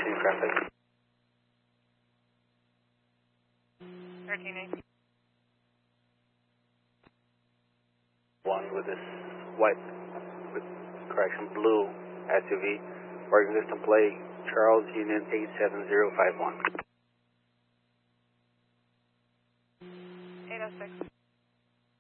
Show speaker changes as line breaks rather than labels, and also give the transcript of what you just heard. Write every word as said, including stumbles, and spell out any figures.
Continue traffic.
thirteen eight.
One with this white, with correction, blue S U V. Working system plate, Charles Union eight seven zero five one.
eight oh six.